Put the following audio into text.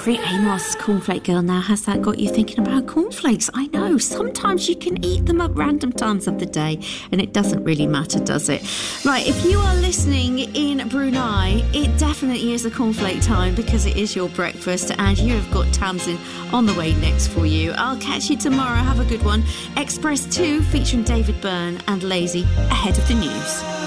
Tori Amos, Cornflake Girl. Now, has that got you thinking about cornflakes? I know, sometimes you can eat them at random times of the day and it doesn't really matter, does it? Right, if you are listening in Brunei, it definitely is a cornflake time because it is your breakfast and you have got Tamsin on the way next for you. I'll catch you tomorrow. Have a good one. Express 2 featuring David Byrne and Lazy ahead of the news.